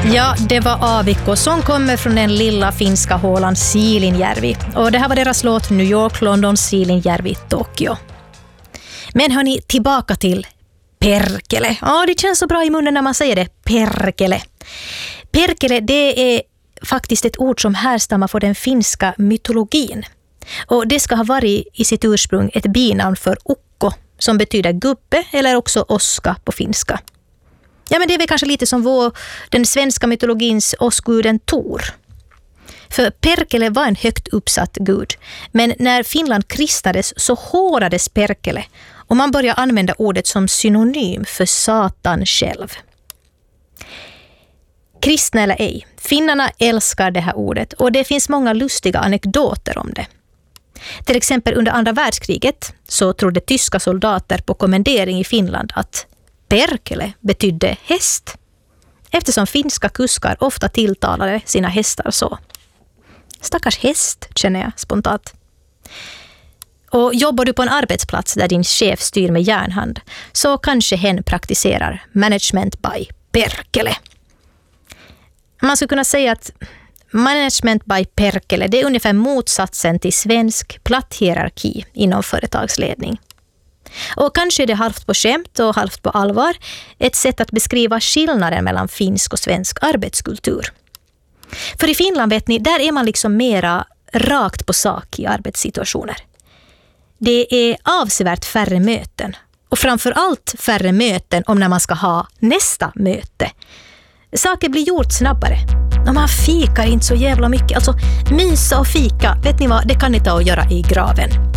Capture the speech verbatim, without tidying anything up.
Ja, det var Aavikko som kommer från den lilla finska hålan Siilinjärvi. Och det här var deras låt New York, London, Siilinjärvi, Tokyo. Men hörni, tillbaka till perkele. Ja, det känns så bra i munnen när man säger det. Perkele. Perkele, det är faktiskt ett ord som härstammar från den finska mytologin. Och det ska ha varit i sitt ursprung ett binamn för ukko, som betyder gubbe eller också oska på finska. Ja, men det är väl kanske lite som vår, den svenska mytologins åskguden Tor. För Perkele var en högt uppsatt gud. Men när Finland kristades så hårdades Perkele. Och man började använda ordet som synonym för Satan själv. Kristna eller ej, finnarna älskar det här ordet. Och det finns många lustiga anekdoter om det. Till exempel under andra världskriget så trodde tyska soldater på kommendering i Finland att Perkele betydde häst, eftersom finska kuskar ofta tilltalade sina hästar så. Stackars häst, känner jag spontant. Och jobbar du på en arbetsplats där din chef styr med järnhand så kanske hen praktiserar management by Perkele. Man skulle kunna säga att management by Perkele, det är ungefär motsatsen till svensk platt hierarki inom företagsledning. Och kanske är det halvt på skämt och halvt på allvar ett sätt att beskriva skillnaden mellan finsk och svensk arbetskultur. För i Finland, vet ni, där är man liksom mera rakt på sak i arbetssituationer. Det är avsevärt färre möten. Och framförallt färre möten om när man ska ha nästa möte. Saker blir gjort snabbare. Och man fikar inte så jävla mycket. Alltså, mysa och fika, vet ni vad, det kan ni ta och göra i graven.